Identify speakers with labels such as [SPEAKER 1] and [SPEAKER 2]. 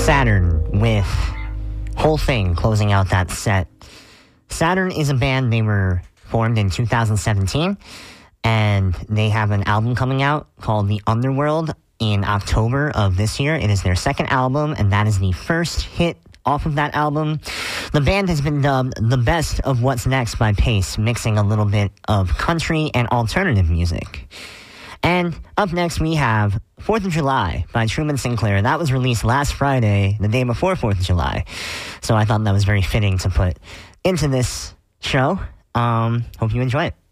[SPEAKER 1] Saturn with Whole Thing closing out that set. Saturn is a band. They were formed in 2017, and they have an album coming out called The Underworld in October of this year. It is their second album, and that is the first hit off of that album. The band has been dubbed the best of what's next by Pace, mixing a little bit of country and alternative music. And up next, we have 4th of July by Truman Sinclair. That was released last Friday, the day before 4th of July. So I thought that was very fitting to put into this show. Hope you enjoy it.